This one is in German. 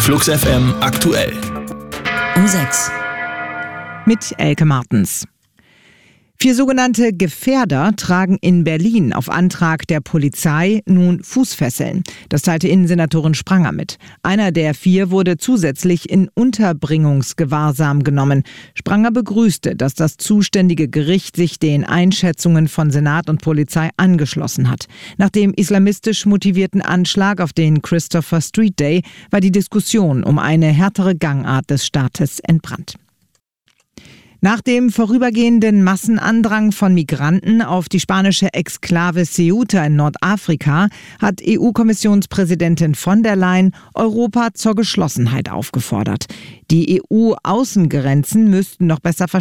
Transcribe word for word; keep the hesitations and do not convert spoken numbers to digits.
Flux F M aktuell. Um sechs. Mit Elke Martens. Vier sogenannte Gefährder tragen in Berlin auf Antrag der Polizei nun Fußfesseln. Das teilte Innensenatorin Spranger mit. Einer der vier wurde zusätzlich in Unterbringungsgewahrsam genommen. Spranger begrüßte, dass das zuständige Gericht sich den Einschätzungen von Senat und Polizei angeschlossen hat. Nach dem islamistisch motivierten Anschlag auf den Christopher Street Day war die Diskussion um eine härtere Gangart des Staates entbrannt. Nach dem vorübergehenden Massenandrang von Migranten auf die spanische Exklave Ceuta in Nordafrika hat E U-Kommissionspräsidentin von der Leyen Europa zur Geschlossenheit aufgefordert. Die E U-Außengrenzen müssten noch besser